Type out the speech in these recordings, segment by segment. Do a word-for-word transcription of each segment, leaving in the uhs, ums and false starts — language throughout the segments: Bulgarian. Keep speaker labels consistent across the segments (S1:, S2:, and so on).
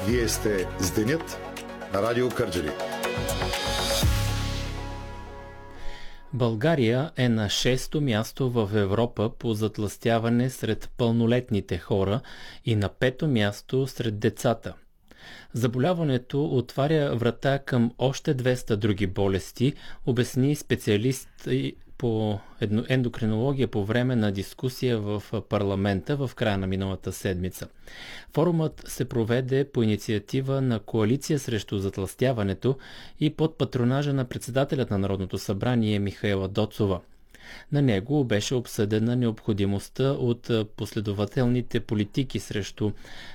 S1: Вие сте с Денят на Радио Кърджали.
S2: България е на шесто място в Европа по затлъстяване сред пълнолетните хора и на пето място сред децата. Заболяването отваря врата към още двеста други болести, обясни специалист по ендокринология по време на дискусия в парламента в края на миналата седмица. Форумът се проведе по инициатива на Коалиция срещу затлъстяването и под патронажа на председателят на Народното събрание Михаела Доцова. На него беше обсъдена необходимостта от последователните политики срещу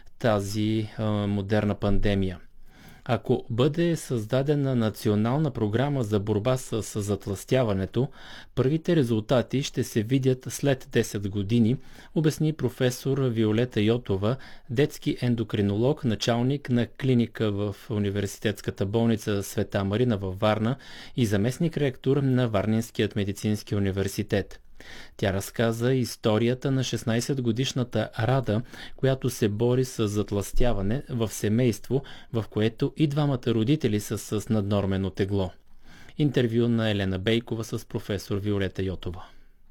S2: тази а, модерна пандемия. Ако бъде създадена национална програма за борба с, с затлъстяването, първите резултати ще се видят след десет години, обясни професор Виолета Йотова, детски ендокринолог, началник на клиника в Университетската болница Света Марина във Варна и заместник-ректор на Варненският медицински университет. Тя разказа историята на шестнайсетгодишната Рада, която се бори с затлъстяване в семейство, в което и двамата родители са с наднормено тегло. Интервю на Елена Бейкова с професор Виолета Йотова.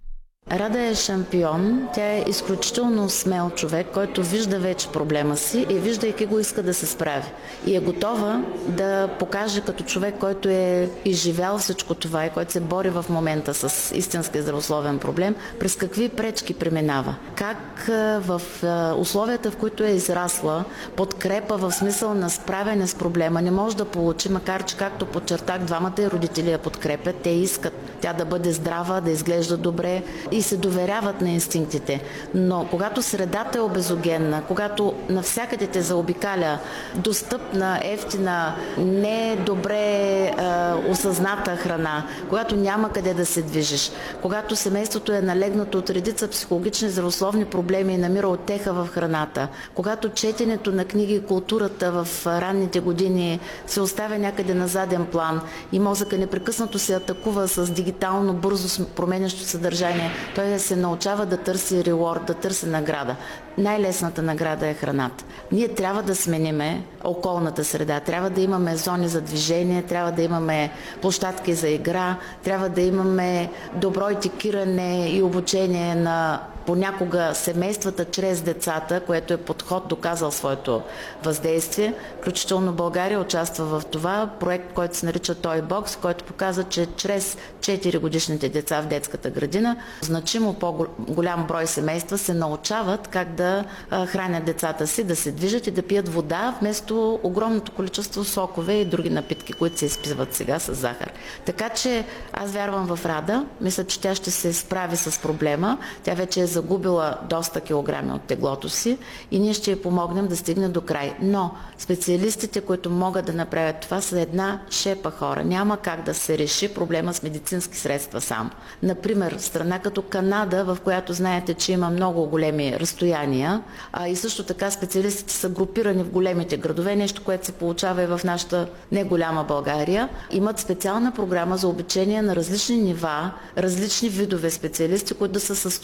S3: Рада е шампион. Тя е изключително смел човек, който вижда вече проблема си и виждайки го иска да се справи. И е готова да покаже като човек, който е изживял всичко това и който се бори в момента с истински здравословен проблем, през какви пречки преминава. Как в условията, в които е израсла, подкрепа в смисъл на справяне с проблема не може да получи, макар че, както подчертах, двамата и родители я подкрепят. Те искат тя да бъде здрава, да изглежда добре и се доверяват на инстинктите. Но когато средата е обезогенна, когато навсякъде те заобикаля достъпна, ефтина, не добре е, осъзната храна, когато няма къде да се движиш, когато семейството е налегнато от редица психологични здравословни проблеми и намира утеха в храната, когато четенето на книги и културата в ранните години се оставя някъде на заден план и мозъка непрекъснато се атакува с дигитално, бързо променящо съдържание, той се научава да търси реворд, да търси награда. Най-лесната награда е храната. Ние трябва да смениме околната среда, трябва да имаме зони за движение, трябва да имаме площадки за игра, трябва да имаме добро етикиране и обучение на понякога семействата чрез децата, което е подход доказал своето въздействие. Включително България участва в това проект, който се нарича Toy Box, който показва, че чрез четири годишните деца в детската градина значимо по-голям брой семейства се научават как да хранят децата си, да се движат и да пият вода, вместо огромното количество сокове и други напитки, които се изпиват сега с захар. Така че аз вярвам в Рада. Мисля, че тя ще се справи с проблема. Тя вече е загубила доста килограми от теглото си и ние ще й помогнем да стигне до край. Но специалистите, които могат да направят това, са една шепа хора. Няма как да се реши проблема с медицински средства сам. Например, страна като Канада, в която знаете, че има много големи разстояния, а и също така специалистите са групирани в големите градове, нещо, което се получава и в нашата неголяма България, имат специална програма за обучение на различни нива, различни видове специалисти, които да са в